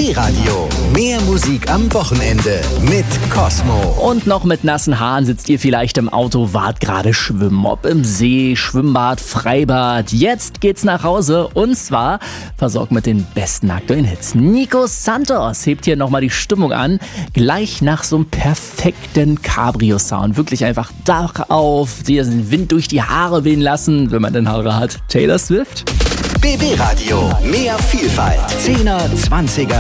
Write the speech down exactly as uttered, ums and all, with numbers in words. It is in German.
B B-Radio. Mehr Musik am Wochenende mit Cosmo. Und noch mit nassen Haaren sitzt ihr vielleicht im Auto, wart gerade schwimmen. Ob im See, Schwimmbad, Freibad. Jetzt geht's nach Hause und zwar versorgt mit den besten aktuellen Hits. Nico Santos hebt hier nochmal die Stimmung an. Gleich nach so einem perfekten Cabrio-Sound. Wirklich einfach Dach auf, den Wind durch die Haare wehen lassen, wenn man denn Haare hat. Taylor Swift. B B-Radio. Mehr Vielfalt. Zehner, Zwanziger